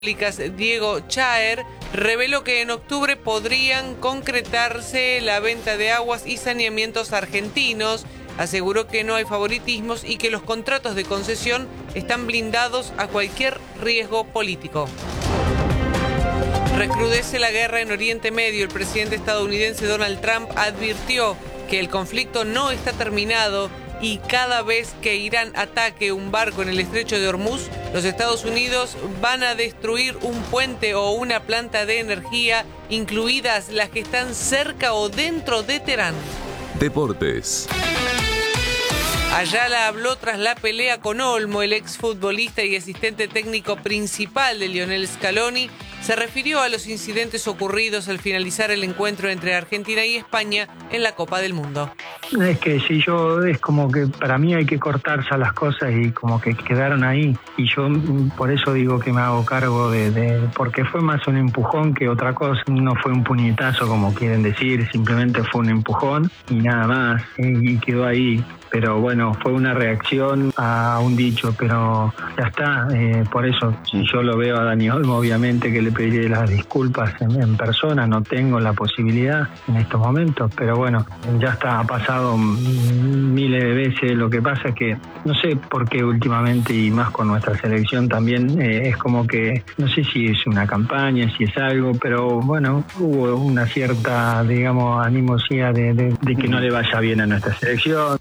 Diego Chaer, reveló que en octubre podrían concretarse la venta de aguas y saneamientos argentinos. Aseguró que no hay favoritismos y que los contratos de concesión están blindados a cualquier riesgo político. Recrudece la guerra en Oriente Medio. El presidente estadounidense Donald Trump advirtió que el conflicto no está terminado y cada vez que Irán ataque un barco en el estrecho de Hormuz, los Estados Unidos van a destruir un puente o una planta de energía, incluidas las que están cerca o dentro de Teherán. Deportes. Ayala habló tras la pelea con Olmo. El exfutbolista y asistente técnico principal de Lionel Scaloni se refirió a los incidentes ocurridos al finalizar el encuentro entre Argentina y España en la Copa del Mundo. Es que si yo, es como que para mí hay que cortarse a las cosas y como que quedaron ahí. Y yo por eso digo que me hago cargo porque fue más un empujón que otra cosa. No fue un puñetazo como quieren decir, simplemente fue un empujón y nada más. Y quedó ahí. Pero bueno, fue una reacción a un dicho, pero ya está. Por eso, si yo lo veo a Dani Olmo, obviamente que le pediré las disculpas en persona. No tengo la posibilidad en estos momentos, pero bueno, ya está, ha pasado miles de veces. Lo que pasa es que no sé por qué últimamente, y más con nuestra selección también, es como que, no sé si es una campaña, si es algo, pero bueno, hubo una cierta, digamos, animosidad de que no le vaya bien a nuestra selección.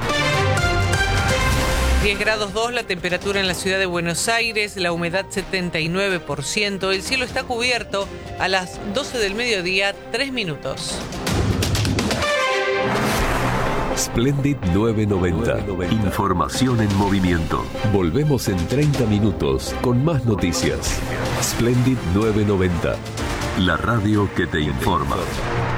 10 grados 2 la temperatura en la ciudad de Buenos Aires, la humedad 79%, el cielo está cubierto. A las 12 del mediodía, 3 minutos. Splendid 990. Información en movimiento. Volvemos en 30 minutos con más noticias. Splendid 990. La radio que te informa.